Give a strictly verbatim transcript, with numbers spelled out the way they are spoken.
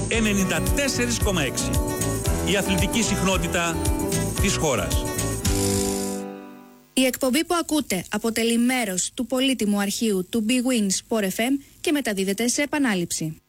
ενενήντα τέσσερα κόμμα έξι. Η αθλητική συχνότητα της χώρας. Η εκπομπή που ακούτε αποτελεί μέρος του πολύτιμου αρχείου του Big Win Sport εφ εμ και μεταδίδεται σε επανάληψη.